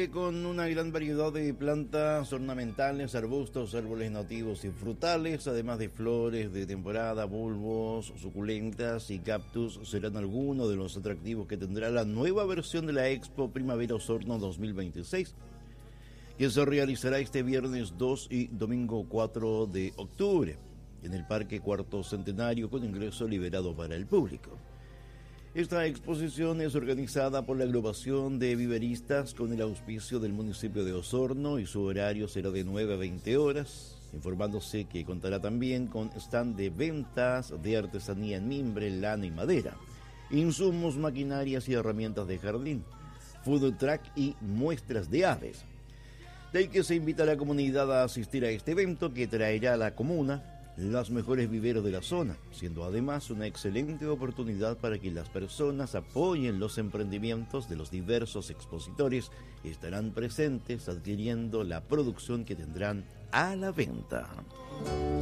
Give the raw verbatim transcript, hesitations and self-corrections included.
Con una gran variedad de plantas ornamentales, arbustos, árboles nativos y frutales, además de flores de temporada, bulbos, suculentas y cactus, serán algunos de los atractivos que tendrá la nueva versión de la Expo Primavera Osorno dos mil veintiséis, que se realizará este viernes dos y domingo cuatro de octubre en el Parque Cuarto Centenario, con ingreso liberado para el público. Esta exposición es organizada por la agrupación de viveristas con el auspicio del municipio de Osorno y su horario será de nueve a veinte horas, informándose que contará también con stand de ventas de artesanía en mimbre, lana y madera, insumos, maquinarias y herramientas de jardín, food truck y muestras de aves. De ahí que se invita a la comunidad a asistir a este evento que traerá a la comuna los mejores viveros de la zona, siendo además una excelente oportunidad para que las personas apoyen los emprendimientos de los diversos expositores que estarán presentes adquiriendo la producción que tendrán a la venta.